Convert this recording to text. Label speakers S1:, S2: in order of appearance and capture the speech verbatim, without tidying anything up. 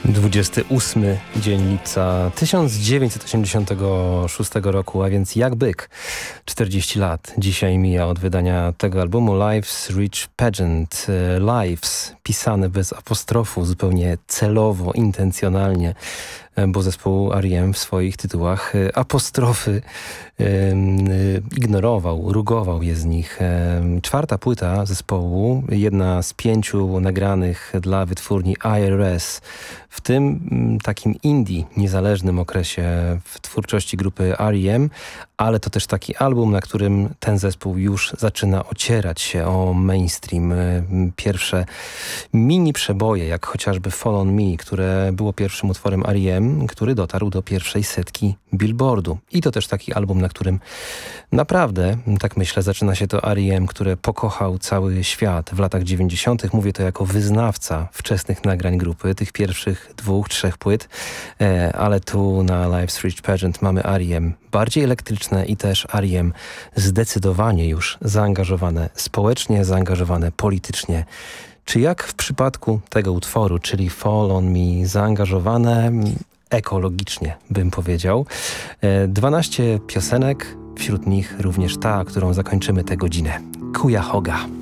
S1: dwudziesty ósmy dzień lipca tysiąc dziewięćset osiemdziesiątego szóstego roku, a więc jak byk. czterdzieści lat dzisiaj mija od wydania tego albumu Life's Rich Pageant. Lives pisane bez apostrofu, zupełnie celowo, intencjonalnie, bo zespół R E M w swoich tytułach apostrofy um, ignorował, rugował je z nich. Um, czwarta płyta zespołu, jedna z pięciu nagranych dla wytwórni I R S w tym um, takim indie, niezależnym okresie w twórczości grupy R E M, ale to też taki album, na którym ten zespół już zaczyna ocierać się o mainstream. Pierwsze mini przeboje, jak chociażby Fall on Me, które było pierwszym utworem R E M, który dotarł do pierwszej setki Billboardu. I to też taki album, na którym naprawdę, tak myślę, zaczyna się to R E M, które pokochał cały świat w latach dziewięćdziesiątych. Mówię to jako wyznawca wczesnych nagrań grupy, tych pierwszych dwóch, trzech płyt, e, ale tu na Life's Rich Pageant mamy R E M bardziej elektryczne i też R E M zdecydowanie już zaangażowane społecznie, zaangażowane politycznie. Czy jak w przypadku tego utworu, czyli Fall on Me, zaangażowane ekologicznie, bym powiedział. dwanaście piosenek, wśród nich również ta, którą zakończymy tę godzinę. Cuyahoga.